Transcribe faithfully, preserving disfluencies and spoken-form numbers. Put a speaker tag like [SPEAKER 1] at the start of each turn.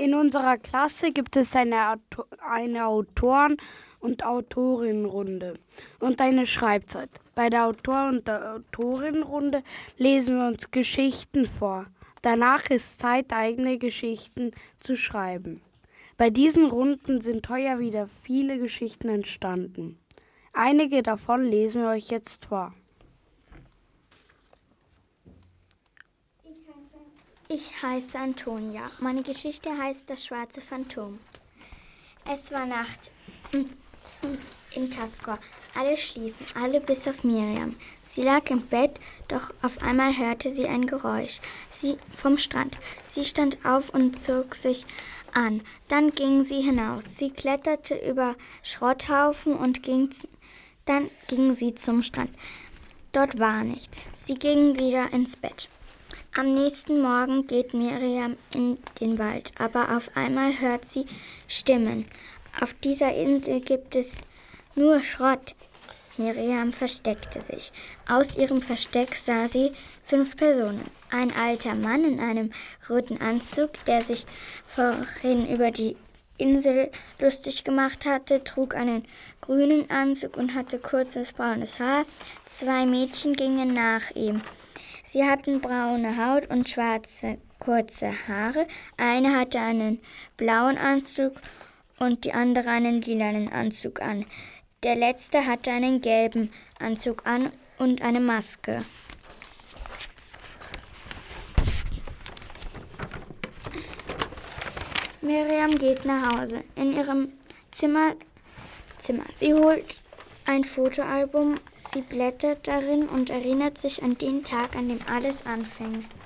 [SPEAKER 1] In unserer Klasse gibt es eine, Auto- eine Autoren- und Autorinnenrunde und eine Schreibzeit. Bei der Autor- und der Autorinnenrunde lesen wir uns Geschichten vor. Danach ist Zeit, eigene Geschichten zu schreiben. Bei diesen Runden sind heuer wieder viele Geschichten entstanden. Einige davon lesen wir euch jetzt vor.
[SPEAKER 2] Ich heiße Antonia. Meine Geschichte heißt Das schwarze Phantom. Es war Nacht in Taskor. Alle schliefen, alle bis auf Miriam. Sie lag im Bett, doch auf einmal hörte sie ein Geräusch sie vom Strand. Sie stand auf und zog sich an. Dann ging sie hinaus. Sie kletterte über Schrotthaufen und ging, dann ging sie zum Strand. Dort war nichts. Sie ging wieder ins Bett. Am nächsten Morgen geht Miriam in den Wald, aber auf einmal hört sie Stimmen. Auf dieser Insel gibt es nur Schrott. Miriam versteckte sich. Aus ihrem Versteck sah sie fünf Personen. Ein alter Mann in einem roten Anzug, der sich vorhin über die Insel lustig gemacht hatte, trug einen grünen Anzug und hatte kurzes braunes Haar. Zwei Mädchen gingen nach ihm. Sie hatten braune Haut und schwarze, kurze Haare. Eine hatte einen blauen Anzug und die andere einen lilanen Anzug an. Der letzte hatte einen gelben Anzug an und eine Maske. Miriam geht nach Hause. In ihrem Zimmer, Zimmer. Sie holt ein Fotoalbum, sie blättert darin und erinnert sich an den Tag, an dem alles anfing.